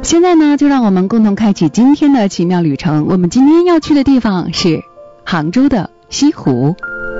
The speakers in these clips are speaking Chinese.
现在呢，就让我们共同开启今天的奇妙旅程。我们今天要去的地方是杭州的西湖。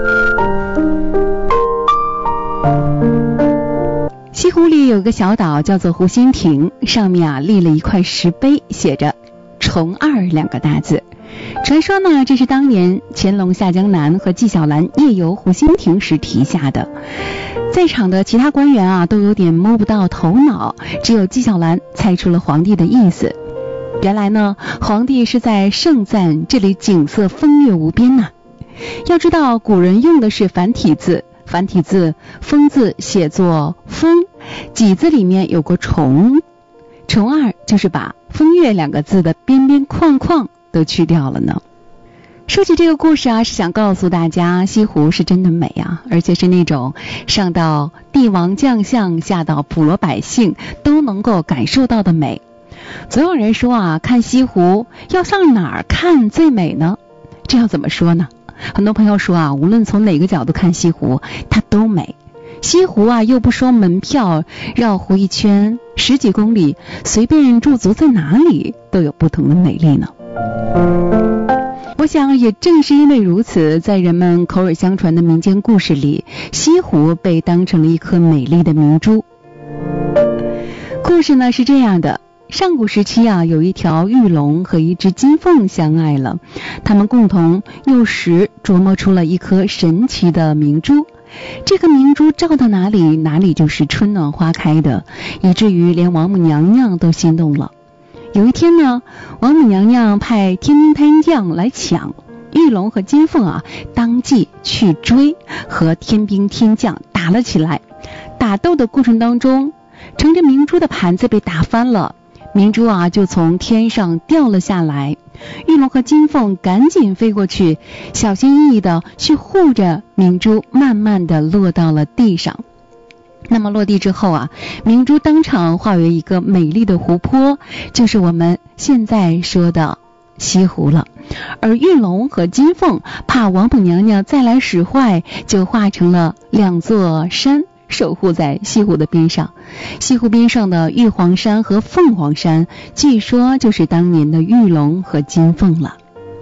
西湖里有个小岛叫做湖心亭，上面立了一块石碑，写着崇二2个大字。传说呢，这是当年乾隆下江南和纪晓岚夜游湖心亭时题下的。在场的其他官员都有点摸不到头脑，只有纪晓岚猜出了皇帝的意思。原来呢，皇帝是在盛赞这里景色风月无边呐。要知道古人用的是繁体字，繁体字风字写作风，几字里面有个虫，虫二就是把风月2个字的边边框框都去掉了呢。说起这个故事是想告诉大家，西湖是真的美而且是那种上到帝王将相，下到普罗百姓都能够感受到的美。总有人说看西湖要上哪儿看最美呢？这要怎么说呢？很多朋友说无论从哪个角度看西湖它都美。西湖又不收门票，绕湖一圈10几公里，随便驻足在哪里都有不同的美丽呢。我想也正是因为如此，在人们口耳相传的民间故事里，西湖被当成了一颗美丽的明珠。故事呢是这样的，上古时期有一条玉龙和一只金凤相爱了，他们共同用石琢磨出了一颗神奇的明珠。这个明珠照到哪里，哪里就是春暖花开的，以至于连王母娘娘都心动了。有一天呢，王母娘娘派天兵天将来抢，玉龙和金凤当即去追，和天兵天将打了起来。打斗的过程当中，盛着明珠的盘子被打翻了，明珠就从天上掉了下来。玉龙和金凤赶紧飞过去，小心翼翼的去护着明珠，慢慢的落到了地上。那么落地之后明珠当场化为一个美丽的湖泊，就是我们现在说的西湖了。而玉龙和金凤怕王母娘娘再来使坏，就化成了2座山，守护在西湖的边上。西湖边上的玉皇山和凤凰山，据说就是当年的玉龙和金凤了。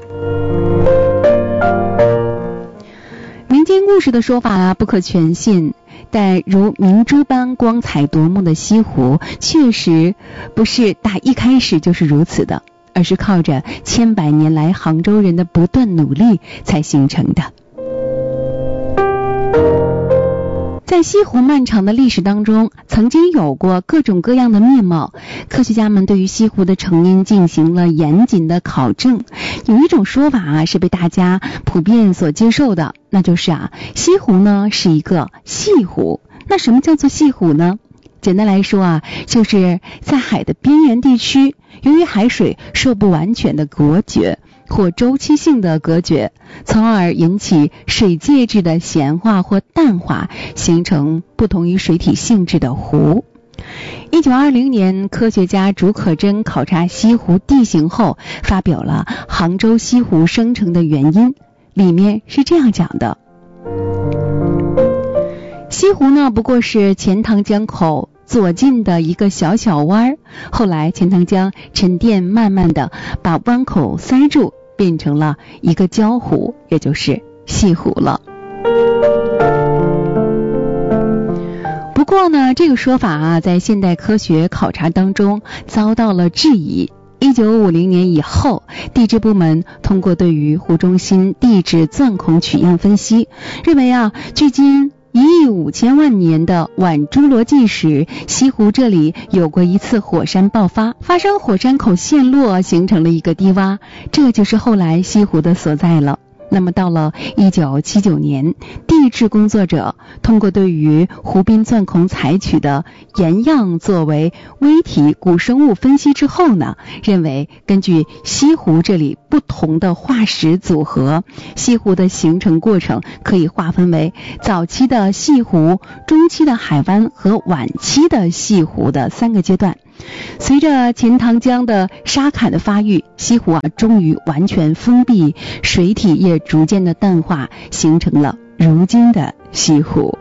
民间故事的说法不可全信，但如明珠般光彩夺目的西湖，确实不是打一开始就是如此的，而是靠着千百年来杭州人的不断努力才形成的。在西湖漫长的历史当中，曾经有过各种各样的面貌，科学家们对于西湖的成因进行了严谨的考证。有一种说法是被大家普遍所接受的，那就是西湖呢是一个细湖。那什么叫做细湖呢？简单来说就是在海的边缘地区，由于海水受不完全的隔绝或周期性的隔绝，从而引起水介质的咸化或淡化，形成不同于水体性质的湖。1920年，科学家竺可桢考察西湖地形后，发表了杭州西湖生成的原因，里面是这样讲的：西湖呢，不过是钱塘江口左近的一个小小湾，后来钱塘江沉淀，慢慢的把湾口塞住，变成了一个礁湖，也就是西湖了。不过呢，这个说法在现代科学考察当中遭到了质疑。1950年以后，地质部门通过对于湖中心地质钻孔取样分析，认为距今1亿5千万年的晚侏罗纪时，西湖这里有过一次火山爆发，发生火山口陷落，形成了一个低洼，这就是后来西湖的所在了。那么到了1979年，地质工作者通过对于湖滨钻孔采取的岩样作为微体古生物分析之后呢，认为根据西湖这里不同的化石组合，西湖的形成过程可以划分为早期的西湖、中期的海湾和晚期的西湖的3个阶段。随着钱塘江的沙坎的发育，西湖终于完全封闭，水体也逐渐的淡化，形成了如今的西湖。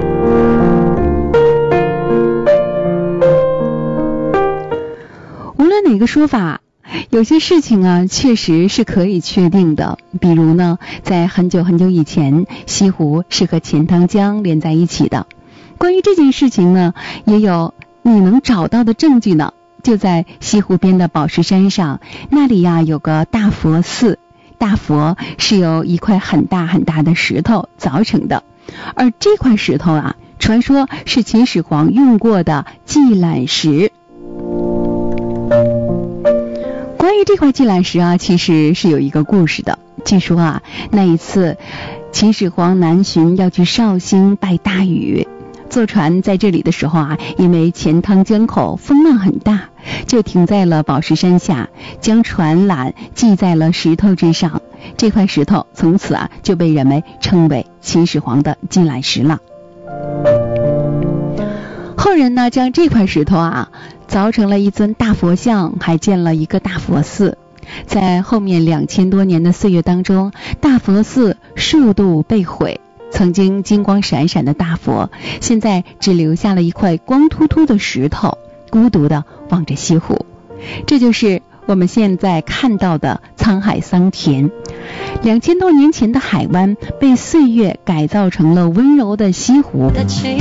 无论一个说法，有些事情啊确实是可以确定的，比如呢，在很久很久以前，西湖是和钱塘江连在一起的。关于这件事情呢，也有你能找到的证据呢，就在西湖边的宝石山上，那里呀有个大佛寺，大佛是由一块很大很大的石头凿成的，而这块石头啊，传说是秦始皇用过的祭览石。关于这块祭览石啊，其实是有一个故事的。据说啊，那一次秦始皇南巡要去绍兴拜大禹，坐船在这里的时候啊，因为钱塘江口风浪很大，就停在了宝石山下，将船缆系在了石头之上。这块石头从此啊就被人们称为秦始皇的祭览石了。后人呢将这块石头啊凿成了一尊大佛像，还建了一个大佛寺。在后面2000多年的岁月当中，大佛寺数度被毁，曾经金光闪闪的大佛，现在只留下了一块光秃秃的石头，孤独地望着西湖。这就是我们现在看到的沧海桑田。2000多年前的海湾被岁月改造成了温柔的西湖。